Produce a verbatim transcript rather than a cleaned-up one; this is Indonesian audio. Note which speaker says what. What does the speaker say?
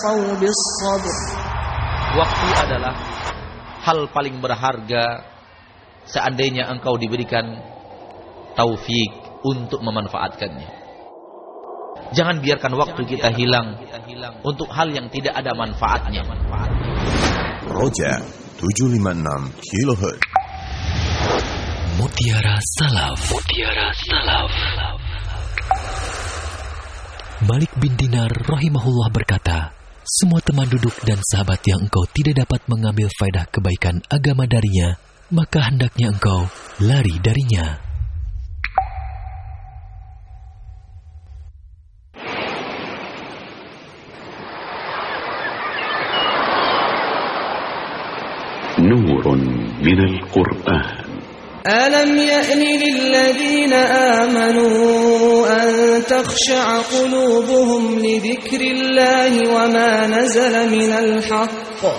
Speaker 1: بالصبر.
Speaker 2: Waktu adalah hal paling berharga seandainya engkau diberikan taufik untuk memanfaatkannya. Jangan biarkan waktu kita hilang untuk hal yang tidak ada manfaatnya.
Speaker 3: Roja tujuh lima enam kilohertz.
Speaker 4: Mutiara Salaf. Mutiara Salaf. Malik bin Dinar rahimahullah berkata, semua teman duduk dan sahabat yang engkau tidak dapat mengambil faedah kebaikan agama darinya, maka hendaknya engkau lari darinya.
Speaker 5: Nurun minal Qur'an.
Speaker 1: ألم يأن للذين آمنوا أن تخشع قلوبهم لذكر الله وما نزل من الحق